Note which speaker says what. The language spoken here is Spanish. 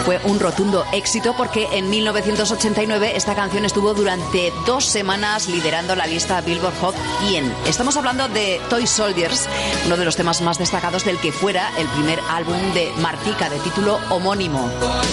Speaker 1: Fue un rotundo éxito porque en 1989 esta canción estuvo durante 2 semanas liderando la lista Billboard Hot 100. Estamos hablando de Toy Soldiers, uno de los temas más destacados del que fuera el primer álbum de Martika de título homónimo.